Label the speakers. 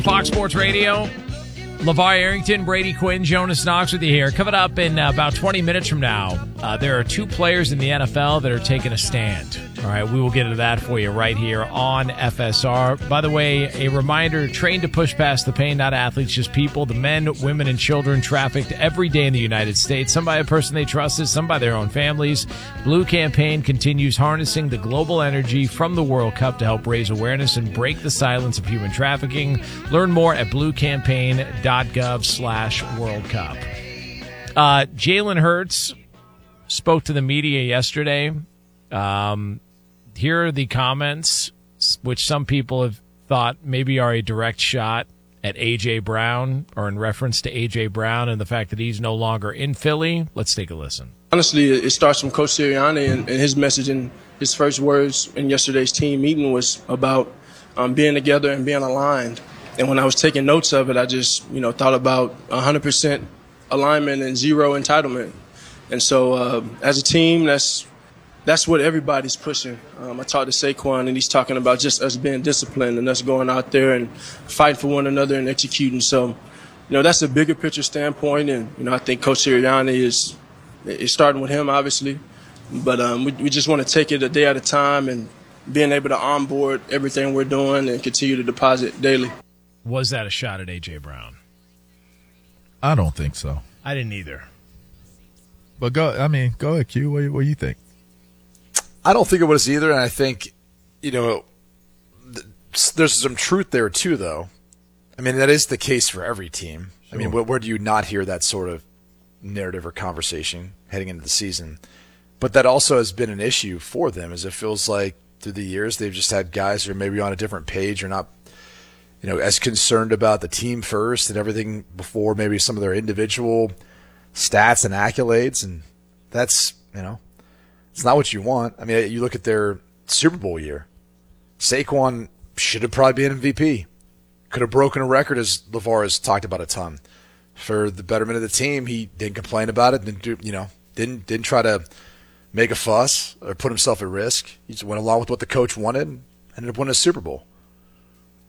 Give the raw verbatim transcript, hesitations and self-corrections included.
Speaker 1: Fox Sports Radio. LeVar Arrington, Brady Quinn, Jonas Knox with you here. Coming up in uh, about twenty minutes from now, uh, there are two players in the N F L that are taking a stand. All right, we will get into that for you right here on F S R. By the way, a reminder, train to push past the pain, not athletes, just people. The men, women, and children trafficked every day in the United States, some by a person they trusted, some by their own families. Blue Campaign continues harnessing the global energy from the World Cup to help raise awareness and break the silence of human trafficking. Learn more at blue campaign dot gov slash World Cup. Uh, Jalen Hurts spoke to the media yesterday. Um, here are the comments, which some people have thought maybe are a direct shot at A J. Brown, or in reference to A J. Brown and the fact that he's no longer in Philly. Let's take a listen.
Speaker 2: Honestly, it starts from Coach Sirianni, and, and his message in his first words in yesterday's team meeting was about um, being together and being aligned. And when I was taking notes of it, I just, you know, thought about one hundred percent alignment and zero entitlement. And so uh, as a team, that's that's what everybody's pushing. Um, I talked to Saquon, and he's talking about just us being disciplined and us going out there and fighting for one another and executing. So, you know, that's a bigger picture standpoint. And, you know, I think Coach Sirianni is, is starting with him, obviously. But um, we, we just want to take it a day at a time and being able to onboard everything we're doing and continue to deposit daily.
Speaker 1: Was that a shot at A J. Brown?
Speaker 3: I don't think so.
Speaker 1: I didn't either.
Speaker 3: But go, I mean, go ahead, Q. What, what do you think?
Speaker 4: I don't think it was either, and I think, you know, there's some truth there too, though. I mean, that is the case for every team. Sure. I mean, where, where do you not hear that sort of narrative or conversation heading into the season? But that also has been an issue for them, as it feels like through the years they've just had guys who are maybe on a different page or not, you know, as concerned about the team first and everything before maybe some of their individual stats and accolades, and that's, you know, it's not what you want. I mean, you look at their Super Bowl year. Saquon should have probably been M V P. Could have broken a record, as LeVar has talked about a ton. For the betterment of the team, he didn't complain about it. Didn't do, you know, didn't didn't try to make a fuss or put himself at risk. He just went along with what the coach wanted and ended up winning a Super Bowl.